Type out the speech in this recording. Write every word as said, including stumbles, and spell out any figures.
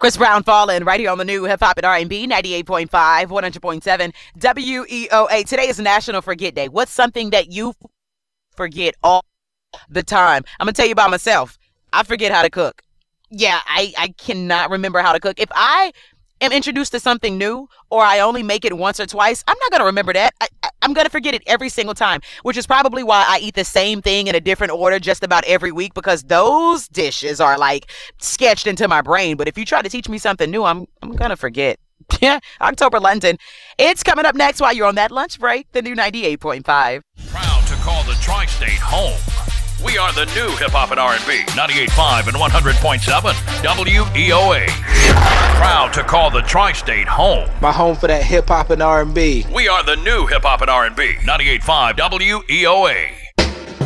Chris Brown falling right here on the new Hip Hop and R and B, ninety-eight point five, one hundred point seven W E O A. Today is National Forget Day. What's something that you forget all the time? I'm going to tell you about myself. I forget how to cook. Yeah, I, I cannot remember how to cook. If I am introduced to something new or I only make it once or twice, I'm not going to remember that. I, I, I'm going to forget it every single time, which is probably why I eat the same thing in a different order just about every week, because those dishes are like sketched into my brain. But if you try to teach me something new, I'm I'm going to forget. Yeah, October London. It's coming up next while you're on that lunch break, the new ninety-eight point five. Proud to call the Tri-State home. We are the new Hip Hop and R and B, ninety-eight point five and one hundred point seven W E O A. Proud to call the Tri-State home. My home for that hip hop and R and B. We are the new Hip Hop and R and B, ninety-eight point five W E O A.